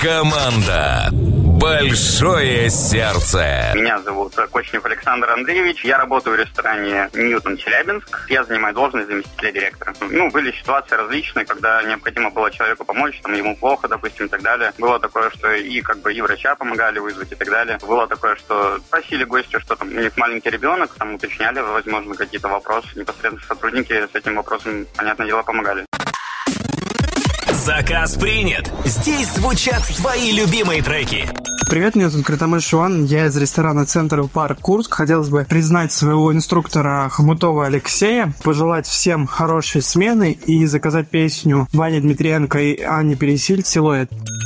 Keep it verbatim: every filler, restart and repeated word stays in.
Команда «Большое сердце». Меня зовут Кочнев Александр Андреевич. Я работаю в ресторане «Ньютон Челябинск». Я занимаю должность заместителя директора. Ну, были ситуации различные, когда необходимо было человеку помочь, там, ему плохо, допустим, и так далее. Было такое, что и как бы и врача помогали вызвать и так далее. Было такое, что просили гостя, что там у них маленький ребенок, там уточняли, возможно, какие-то вопросы. Непосредственно сотрудники с этим вопросом, понятное дело, помогали. Заказ принят. Здесь звучат твои любимые треки. Привет, меня зовут Крытамыш Шуан, я из ресторана «Центр Парк Курск». Хотелось бы признать своего инструктора Хомутова Алексея, пожелать всем хорошей смены и заказать песню Вани Дмитриенко и Ани Пересиль «Силуэт».